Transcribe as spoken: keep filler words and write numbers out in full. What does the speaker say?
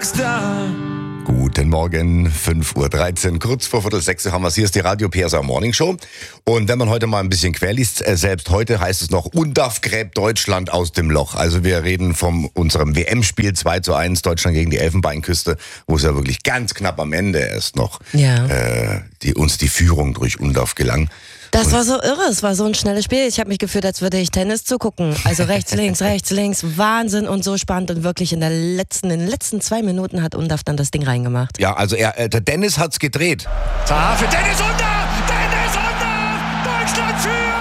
Rockstar. Guten Morgen, fünf Uhr dreizehn, kurz vor Viertel sechs haben wir es. Hier ist die Radio P S A Morning Show. Und wenn man heute mal ein bisschen querliest, äh, selbst heute heißt es noch, UNDAF gräbt Deutschland aus dem Loch. Also wir reden von unserem W M-Spiel zwei zu eins, Deutschland gegen die Elfenbeinküste, wo es ja wirklich ganz knapp am Ende erst noch Ja. äh, die, uns die Führung durch UNDAF gelang. Das war so irre, es war so ein schnelles Spiel. Ich habe mich gefühlt, als würde ich Tennis zugucken. Also rechts, links, rechts, links, Wahnsinn und so spannend. Und wirklich in, der letzten, in den letzten zwei Minuten hat UNDAF dann das Ding reingemacht. Ja, also er, äh, der Dennis hat's gedreht. Da für Dennis Undaff! Dennis Undaff! Deutschland führt!